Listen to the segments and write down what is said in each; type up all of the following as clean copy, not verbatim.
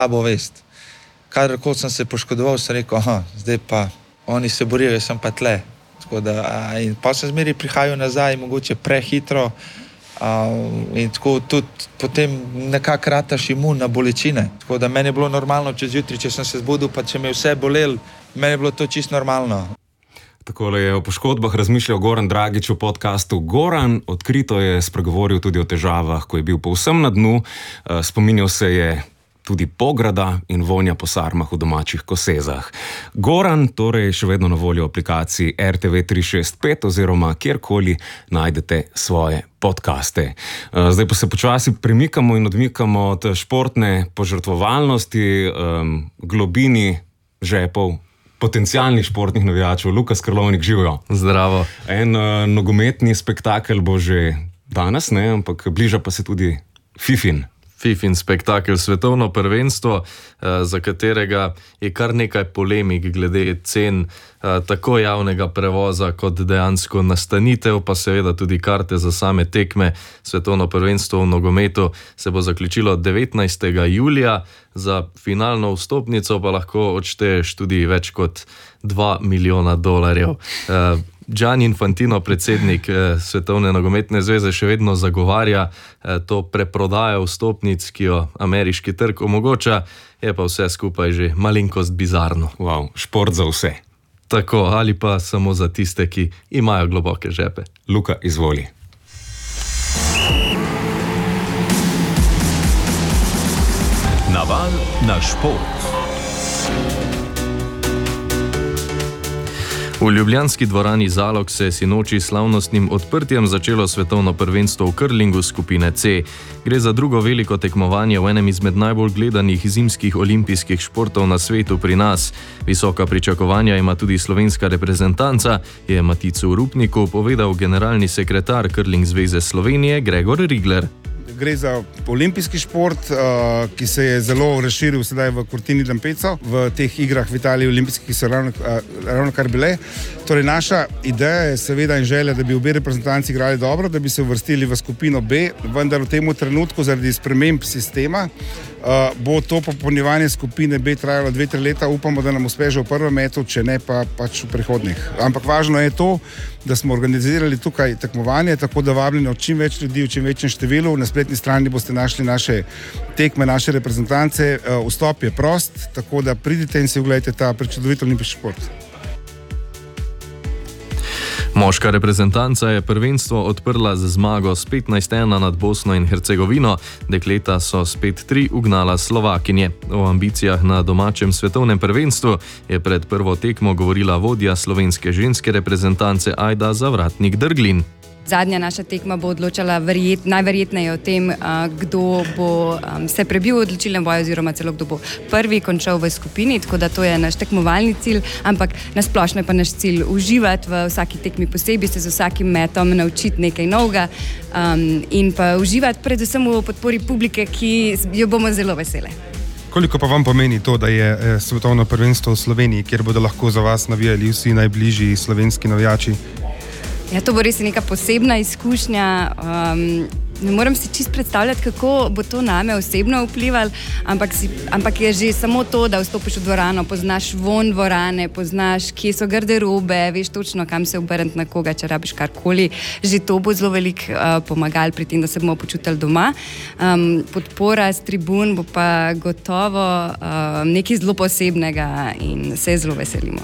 slabo vest. Kadarkoli sem se poškodoval, sem rekel, zdaj pa oni se borijo, jaz sem pa tle. In pa sem zmeri prihajal nazaj, mogoče prehitro, in tako tudi potem nekako rataš imun na bolečine. Tako da meni je bilo normalno čez jutri, če sem se zbudil, pa če me vse bolel, meni je bilo to čisto normalno. Takole je o poškodbah razmišljal Goran Dragič v podcastu. Goran odkrito je spregovoril tudi o težavah, ko je bil povsem na dnu, spominjal se je tudi pograda in vonja po sarmah v domačih kosezah. Goran torej še vedno na voljo v aplikaciji RTV 365 oziroma kjerkoli najdete svoje podcaste. Zdaj pa se počasi premikamo in odmikamo od športne požrtvovalnosti, globini žepov potencialnih športnih navijačev. Lukas Krlovnik, živijo. Zdravo. En nogometni spektakel bo že danes, ampak bliža pa se tudi FIFIN spektakel, svetovno prvenstvo, za katerega je kar nekaj polemik glede cen tako javnega prevoza kot dejansko nastanitev, pa seveda tudi karte za same tekme. Svetovno prvenstvo v nogometu se bo zaključilo 19. julija, za finalno vstopnico pa lahko odšteješ tudi več kot $2 milijona. Gianni Infantino, predsednik Svetovne nogometne zveze, še vedno zagovarja to preprodajo vstopnic, ki jo ameriški trg omogoča, je pa vse skupaj že malenkost bizarno. Wow, šport za vse. Tako, ali pa samo za tiste, ki imajo globoke žepe. Luka, izvoli. Naval na šport. V ljubljanski dvorani Zalog se je sinoči s slavnostnim odprtjem začelo svetovno prvenstvo v curlingu skupine C. Gre za drugo veliko tekmovanje v enem izmed najbolj gledanih zimskih olimpijskih športov na svetu pri nas. Visoka pričakovanja ima tudi slovenska reprezentanca, je Maticu Rupniku povedal generalni sekretar Curling zveze Slovenije Gregor Rigler. Gre za olimpijski šport, ki se je zelo razširil sedaj v Cortina d'Ampezzo, v teh igrah v Italiji olimpijskih, ki so ravno kar bile. Torej, naša ideja je seveda in želja, da bi obe reprezentanci igrali dobro, da bi se uvrstili v skupino B, vendar v tem trenutku zaradi sprememb sistema bo to popolnjevanje skupine B trajalo 2-3 leta. Upamo, da nam uspe že v prvem metu, če ne pa pač v prihodnjih. Ampak važno je to, da smo organizirali tukaj tekmovanje, tako da vabljeno čim več ljudi v čim večjem številu. Na spletni strani boste našli naše tekme, naše reprezentance. Vstop je prost, tako da pridite in si ogledajte ta prečudovit olimpijski šport. Moška reprezentanca je prvenstvo odprla z zmago s 15:1 nad Bosno in Hercegovino, dekleta so s 5:3 ugnala Slovakinje. O ambicijah na domačem svetovnem prvenstvu je pred prvo tekmo govorila vodja slovenske ženske reprezentance Ajda Zavratnik-Drglin. Zadnja naša tekma bo odločala najverjetneje o tem, kdo bo se prebil v odločilnem boju oziroma celo kdo bo prvi končal v skupini, tako da to je naš tekmovalni cilj, ampak nasplošno je pa naš cilj uživati v vsaki tekmi posebej, se z vsakim metom naučiti nekaj novega in pa uživati predvsem v podpori publike, ki jo bomo zelo vesele. Koliko pa vam pomeni to, da je svetovno prvenstvo v Sloveniji, kjer bodo lahko za vas navijali vsi najbližji slovenski navijači? Ja, to bo res neka posebna izkušnja. Ne morem si čisto predstavljati, kako bo to name osebno vplivalo, ampak je že samo to, da vstopiš v dvorano, poznaš vonj dvorane, poznaš, kje so garderobe, veš točno, kam se obrniti na koga, če rabiš karkoli. Že to bo zelo veliko pomagalo pri tem, da se bomo počutili doma. Podpora s tribun bo pa gotovo nekaj zelo posebnega in se zelo veselimo.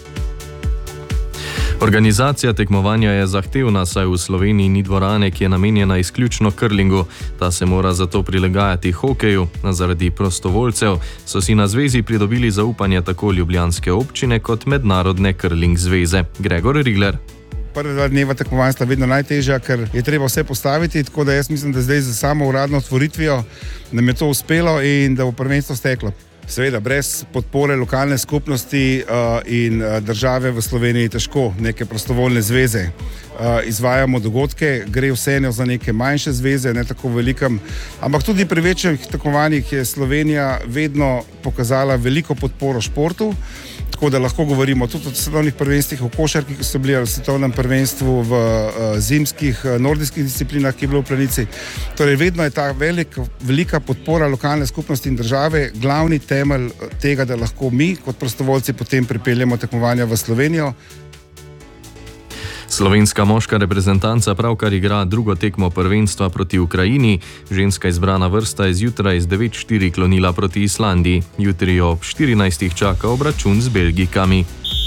Organizacija tekmovanja je zahtevna, saj v Sloveniji ni dvorane, ki je namenjena izključno curlingu. Ta se mora zato prilagajati hokeju. Zaradi prostovoljcev so si na zvezi pridobili zaupanje tako ljubljanske občine kot mednarodne curling zveze. Gregor Rigler. Prve 2 dneva tekmovanja sta vedno najtežja, ker je treba vse postaviti, tako da jaz mislim, da zdaj za samo uradno otvoritvijo nam je to uspelo in da bo prvenstvo steklo. Seveda, brez podpore lokalne skupnosti in države v Sloveniji težko neke prostovoljne zveze izvajamo dogodke. Gre vseeno za neke manjše zveze, ne tako velikem, ampak tudi pri večjih tekmovanjih je Slovenija vedno pokazala veliko podporo športu. tako da lahko govorimo tudi o svetovnih prvenstvih v košarki, ki so bili, ali svetovnem prvenstvu v zimskih nordijskih disciplinah, ki je bilo v planici. Torej, vedno je ta velika podpora lokalne skupnosti in države glavni temelj tega, da lahko mi kot prostovoljci potem pripeljemo tekmovanja v Slovenijo. Slovenska moška reprezentanca pravkar igra drugo tekmo prvenstva proti Ukrajini. Ženska izbrana vrsta je zjutraj z 9:4 klonila proti Islandiji. Jutri ob 14. čaka obračun z Belgijkami.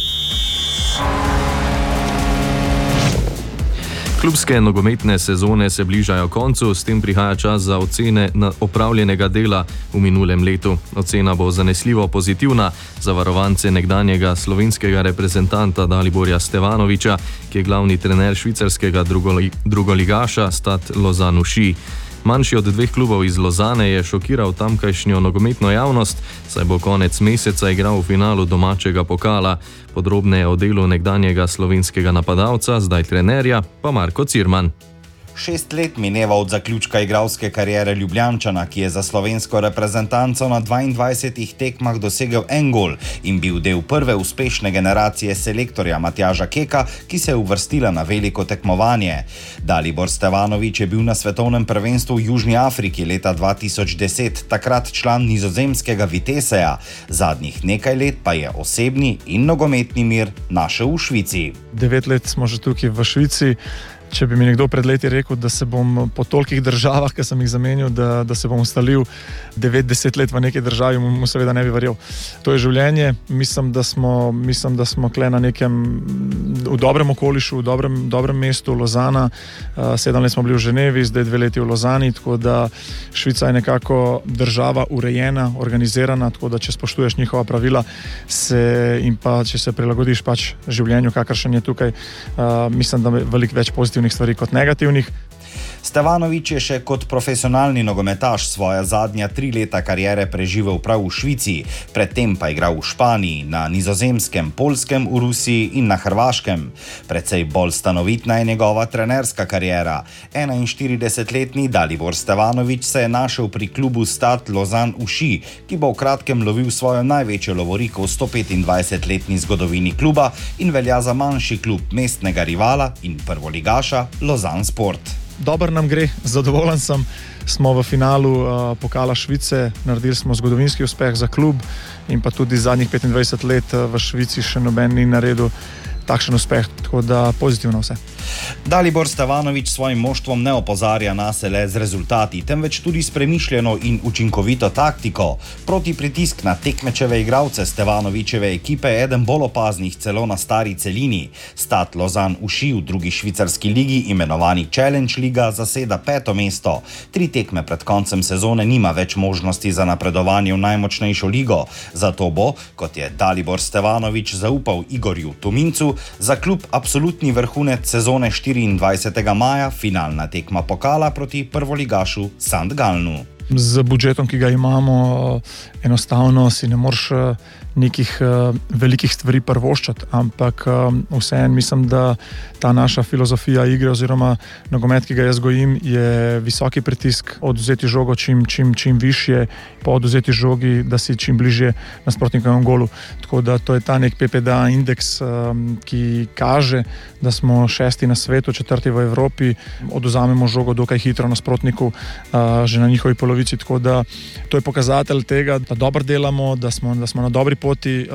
Klubske nogometne sezone se bližajo koncu, s tem prihaja čas za ocene opravljenega dela v minulem letu. Ocena bo zanesljivo pozitivna za varovance nekdanjega slovenskega reprezentanta Daliborja Stevanovića, ki je glavni trener švicarskega drugoligaša Stade Lausanne-Ouchy. Manjši od dveh klubov iz Lozane je šokiral tamkajšnjo nogometno javnost, saj bo konec meseca igral v finalu domačega pokala. Podrobneje o delu nekdanjega slovenskega napadalca, zdaj trenerja, pa Marko Cirman. 6 let mineva od zaključka igralske kariere Ljubljančana, ki je za slovensko reprezentanco na 22 tekmah dosegel 1 gol in bil del prve uspešne generacije selektorja Matjaža Keka, ki se je uvrstila na veliko tekmovanje. Dalibor Stevanović je bil na svetovnem prvenstvu v Južni Afriki leta 2010, takrat član nizozemskega Viteseja. Zadnjih nekaj let pa je osebni in nogometni mir našel v Švici. 9 let smo že tukaj v Švici. Če bi mi nekdo pred leti rekel, da se bom po tolikih državah, ki sem jih zamenil, da se bom ustalil 9-10 let v neki državi, mu seveda ne bi verjel. To je življenje. Mislim, da smo kle na nekem v dobrem okolišu, v dobrem mestu, Lozana. 7 let smo bili v Ženevi, zdaj 2 leti v Lozani, tako da Švica je nekako država urejena, organizirana, tako da če spoštuješ njihova pravila in pa če se prilagodiš pač življenju, kakršen je tukaj, mislim, da je veliko več pozitivnih stvari kot negativnih. Stevanović je še kot profesionalni nogometaš svoja zadnja 3 leta kariere preživel prav v Švici, predtem pa igral v Španiji, na Nizozemskem, Poljskem, v Rusiji in na Hrvaškem. Precej bolj stanovitna je njegova trenerska kariera. 41-letni Dalibor Stevanović se je našel pri klubu Stade Lausanne-Ouchy, ki bo v kratkem lovil svojo največjo lovoriko v 125-letni zgodovini kluba in velja za manjši klub mestnega rivala in prvoligaša Lausanne Sport. Dobro nam gre, zadovoljen sem. Smo v finalu pokala Švice, naredili smo zgodovinski uspeh za klub in pa tudi zadnjih 25 let v Švici še noben ni naredil takšen uspeh, tako da pozitivno vse. Dalibor Stevanović svojim moštvom ne opozarja nase le z rezultati, temveč tudi s premišljeno in učinkovito taktiko. Proti pritisk na tekmečeve igralce Stevanovićeve ekipe je eden bolj opaznih celo na stari celini. Stade Lausanne-Ouchy v drugi švicarski ligi, imenovani Challenge Liga, zaseda 5. mesto. 3 tekme pred koncem sezone nima več možnosti za napredovanje v najmočnejšo ligo. Zato bo, kot je Dalibor Stevanović zaupal Igorju Tomincu, za klub absolutni vrhunec sezone 24. maja finalna tekma pokala proti prvoligašu St. Galnu. Z budžetom, ki ga imamo, enostavno si ne moreš nekih velikih stvari privoščiti, ampak vseeno mislim, da ta naša filozofija igre oziroma nogomet, ki ga jaz gojim, je visoki pritisk, odvzeti žogo čim višje, pa odvzeti žogi, da si čim bližje nasprotnikovemu golu. Tako da to je ta nek PPDA indeks, ki kaže, da smo 6. na svetu, 4. v Evropi, odvzamemo žogo dokaj hitro nasprotniku že na njihovi polovici, tako da to je pokazatelj tega, da dobro delamo, da smo na dobri poti,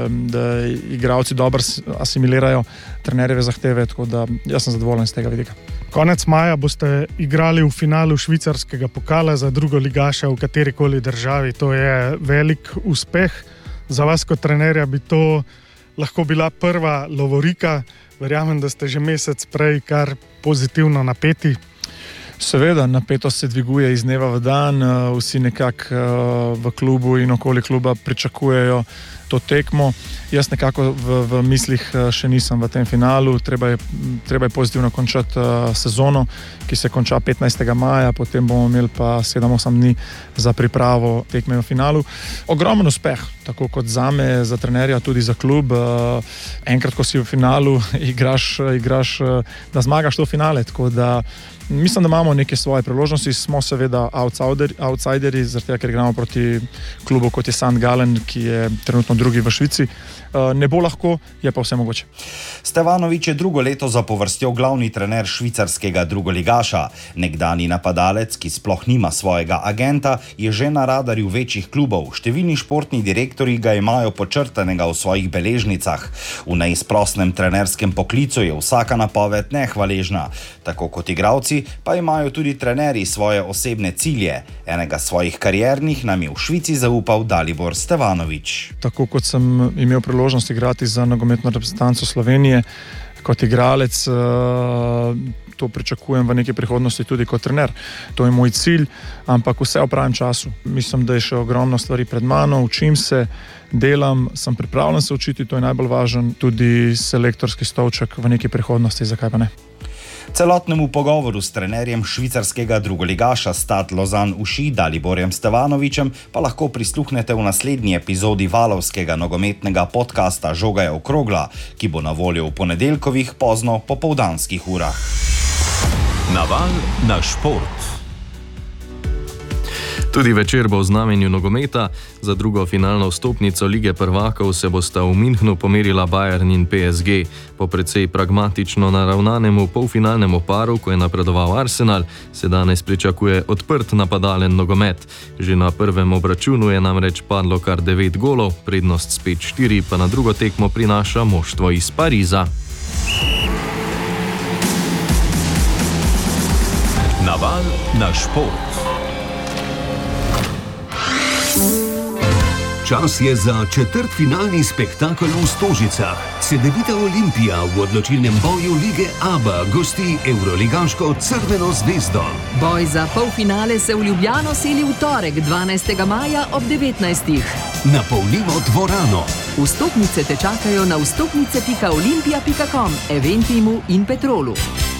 da igralci dobro asimilirajo trenerjeve zahteve, tako da jaz sem zadovoljen z tega vidika. Konec maja boste igrali v finalu švicarskega pokala za drugoligaša v katerikoli državi. To je velik uspeh. Za vas kot trenerja bi to lahko bila prva lovorika. Verjamem, da ste že mesec prej kar pozitivno napeti. Seveda, napetost se dviguje iz dneva v dan, vsi nekako v klubu in okoli kluba pričakujejo to tekmo. Jaz nekako v mislih še nisem v tem finalu, treba je pozitivno končati sezono, ki se konča 15. maja, potem bomo imeli pa 7-8 dni za pripravo tekme v finalu. Ogromen uspeh, tako kot zame, za trenerja, tudi za klub. Enkrat, ko si v finalu, igraš, da zmagaš to finale, tako da Mislim, da imamo neke svoje priložnosti, smo seveda outsideri, zaradi tega, ker igramo proti klubu kot je St. Gallen, ki je trenutno drugi v Švici. Ne bo lahko, je pa vse mogoče. Stevanović je drugo leto zapovrstjo glavni trener švicarskega drugoligaša. Nekdani napadalec, ki sploh nima svojega agenta, je že na radarju večjih klubov. Številni športni direktorji ga imajo počrtanega v svojih beležnicah. V neizprosnem trenerskem poklicu je vsaka napoved nehvaležna. Tako kot igralci, pa imajo tudi trenerji svoje osebne cilje. Enega svojih kariernih nam je v Švici zaupal Dalibor Stevanović. Tako kot sem imel priložnost igrati za nogometno reprezentanco Slovenije kot igralec, to pričakujem v neki prihodnosti tudi kot trener. To je moj cilj, ampak vse v pravem času. Mislim, da je še ogromno stvari pred mano, učim se, delam, sem pripravljen se učiti, to je najbolj važno, tudi selektorski stolček v neki prihodnosti, zakaj pa ne. Celotnemu pogovoru s trenerjem švicarskega drugoligaša Stade Lausanne-Uši Daliborjem Stevanovićem pa lahko prisluhnete v naslednji epizodi valovskega nogometnega podcasta Žoga je okrogla, ki bo na voljo v ponedeljkovih pozno popoldanskih urah. Naval na šport. Tudi večer bo v znamenju nogometa. Za drugo finalno vstopnico Lige prvakov se bosta v Münchnu pomerila Bayern in PSG. Po precej pragmatično naravnanemu polfinalnemu paru, ko je napredoval Arsenal, se danes pričakuje odprt napadalen nogomet. Že na prvem obračunu je namreč padlo kar 9 golov, prednost spet 4 pa na drugo tekmo prinaša moštvo iz Pariza. Naval na šport. Čas je za četrtfinalni spektakel v Stožicah. Cedevita Olimpija v odločilnem boju Lige ABA gosti evroligaško Crveno zvezdo. Boj za polfinale se v Ljubljano seli v torek 12. maja ob 19. Napolnimo dvorano. Vstopnice te čakajo na vstopnice.olimpija.com, Eventimu in Petrolu.